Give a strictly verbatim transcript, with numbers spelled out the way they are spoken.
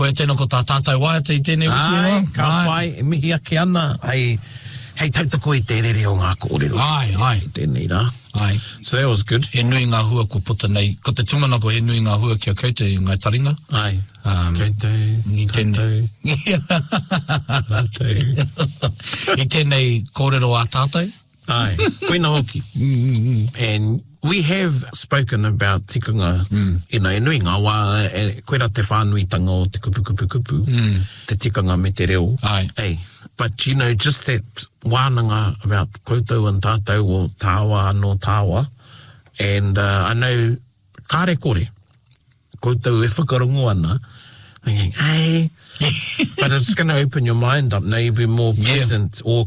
koe tēnā ko tā tātai waiata i tēnei wiki. Ai, ka pai, e mihi ake ana, hei, hei tautako i te rere o ngā kōrero. Ai, ai. I tēnei rā. Ai. So that was good. He nui ngā hua ko puta nei. Ko te tumanako he nui ngā hua kia koutou i ngai taringa. Ai. Um, koutou, I tēnei. Tātou. I tēnei kōrero a tātou. Ai, koina hoki. And we have spoken about tikanga, mm. you know, e nui ngā wā, e, koera te whānuitanga o te kupu kupu kupu, mm. te tikanga me te reo. Ai. Hey, but you know, just that wānanga about koutou and tātou o tāwa anō tāwa, and uh, I know, kāre kore, koutou e whakarongo ana, thinking, hey, but it's going to open your mind up, now you'll be more present, yeah. or